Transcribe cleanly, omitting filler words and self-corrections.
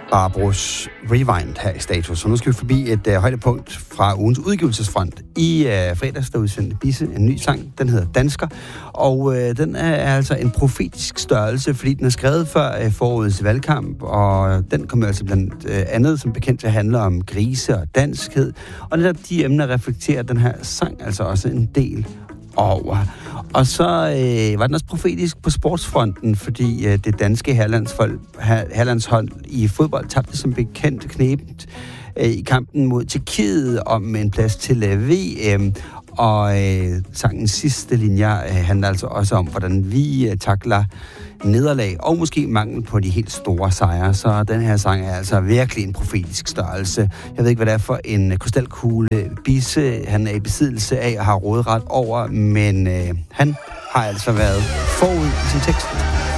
Barbros Rewind her i Status. Så nu skal vi forbi et højdepunkt fra ugens udgivelsesfront. I fredags der udsendte Bisse en ny sang, den hedder Dansker, og den er altså en profetisk størrelse, fordi den er skrevet før forårets valgkamp, og den kommer altså blandt andet som bekendt til at handle om grise og danskhed, og netop de emner reflekterer den her sang altså også en del over. Og så var den også profetisk på sportsfronten, fordi det danske herrelandshold i fodbold tabte som bekendt knebent i kampen mod Tjekkiet om en plads til VM. Og sangens sidste linjer handler altså også om, hvordan vi takler nederlag og måske mangel på de helt store sejre. Så den her sang er altså virkelig en profetisk størrelse. Jeg ved ikke, hvad det er for en krystalkugle Bisse han er i besiddelse af og har råderet over, men han har altså været forud i sin tekst.